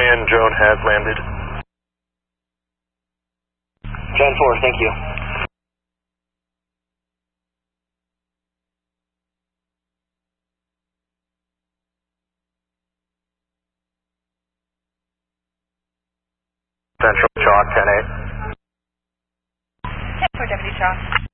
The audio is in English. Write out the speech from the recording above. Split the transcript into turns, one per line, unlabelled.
and drone has landed.
10-4, thank you.
Central Chalk 10-8.
10-4, Deputy Chalk.